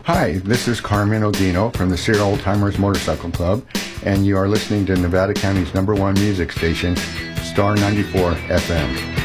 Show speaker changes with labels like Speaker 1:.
Speaker 1: Hi, this is Carmen Odino from the Sierra Old Timers Motorcycle Club, and you are listening to Nevada County's #1 music station, Star 94 FM.